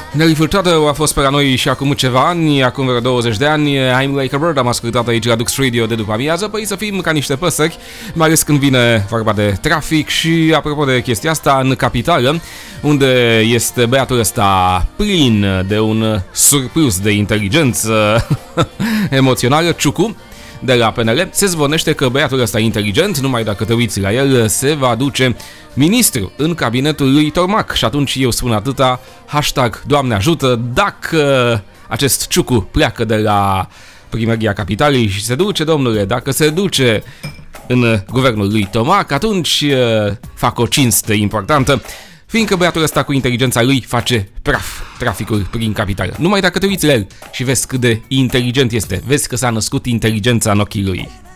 Nelly Furtado a fost pe la noi și acum ceva ani, acum vreo 20 de ani. I'm Like a Bird am ascultat aici la Dux Radio de după amiază. Păi să fim ca niște păsări, mai ales când vine vorba de trafic. Și apropo de chestia asta, în capitală, unde este băiatul ăsta plin de un surplus de inteligență emoțională, Ciucu, de la PNL, se zvonește că băiatul ăsta inteligent, numai dacă te uiți la el, se va duce ministru în cabinetul lui Tormac. Și atunci eu spun atâta, hashtag Doamne ajută, dacă acest Ciucu pleacă de la Primăria Capitalei și se duce, domnule, dacă se duce în guvernul lui Tormac, atunci fac o cinste importantă, fiindcă băiatul ăsta cu inteligența lui face praf traficul prin capitală. Numai dacă te uiți la el și vezi cât de inteligent este, vezi că s-a născut inteligența în ochii lui.